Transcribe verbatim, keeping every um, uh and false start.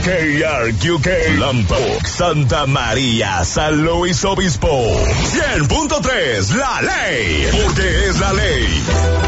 K R Q K, Lambok, Santa María, San Luis Obispo. cien punto tres, la ley, porque es la ley.